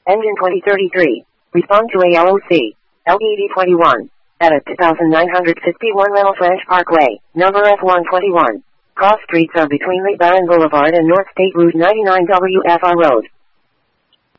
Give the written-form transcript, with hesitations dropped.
Engine 2033. Respond to ALOC. LED 21. Edit 2951 Little Parkway, number F121. Cross streets are between Lee Baron Boulevard and North State Route 99 WFR Road.